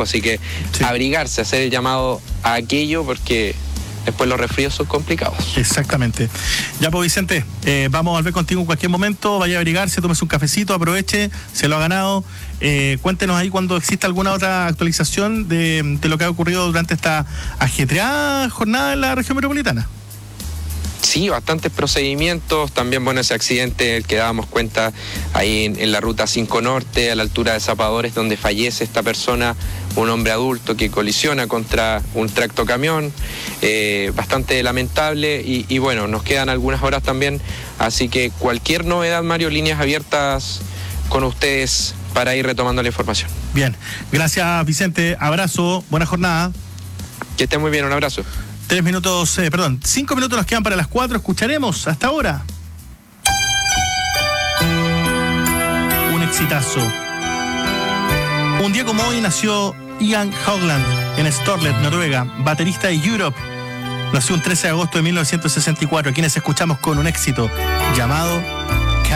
trabajo, así que Sí. abrigarse, hacer el llamado a aquello, porque después los resfríos son complicados. Exactamente. Ya, pues Vicente, vamos a volver contigo en cualquier momento. Vaya a abrigarse, tómese un cafecito, aproveche, se lo ha ganado. Cuéntenos ahí cuando exista alguna otra actualización de lo que ha ocurrido durante esta ajetreada jornada en la región metropolitana. Sí, bastantes procedimientos, también bueno, ese accidente del que dábamos cuenta ahí en la ruta 5 Norte, a la altura de Zapadores, donde fallece esta persona, un hombre adulto que colisiona contra un tractocamión, bastante lamentable y bueno, nos quedan algunas horas también, así que cualquier novedad, Mario, líneas abiertas con ustedes para ir retomando la información. Bien, gracias Vicente, abrazo, buena jornada. Que estén muy bien, un abrazo. 5 minutos nos quedan para las 4. Escucharemos hasta ahora un exitazo. Un día como hoy nació Ian Haugland en Storlet, Noruega, baterista de Europe. Nació un 13 de agosto de 1964, a quienes escuchamos con un éxito llamado